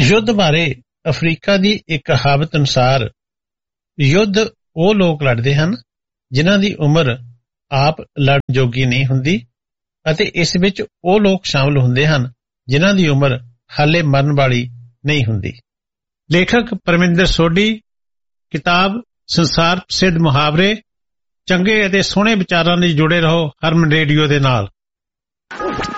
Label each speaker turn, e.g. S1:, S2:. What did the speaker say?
S1: युद्ध बारे अफ्रीका दी एक कहावत अनुसार युद्ध ਉਹ ਲੋਕ ਲੜਦੇ ਹਨ ਜਿਨ੍ਹਾਂ ਦੀ ਉਮਰ ਆਪ ਲੜਨ ਜੋਗੀ ਨਹੀਂ ਹੁੰਦੀ ਅਤੇ ਇਸ ਵਿੱਚ ਉਹ ਲੋਕ ਸ਼ਾਮਲ ਹੁੰਦੇ ਹਨ ਜਿਨ੍ਹਾਂ ਦੀ ਉਮਰ ਹਾਲੇ ਮਰਨ ਵਾਲੀ ਨਹੀਂ ਹੁੰਦੀ। ਲੇਖਕ ਪਰਮਿੰਦਰ ਸੋਢੀ, ਕਿਤਾਬ ਸੰਸਾਰ ਪ੍ਰਸਿੱਧ ਮੁਹਾਵਰੇ। ਚੰਗੇ ਅਤੇ ਸੋਹਣੇ ਵਿਚਾਰਾਂ ਲਈ ਜੁੜੇ ਰਹੋ ਹਰਮਨ ਰੇਡੀਓ ਦੇ ਨਾਲ।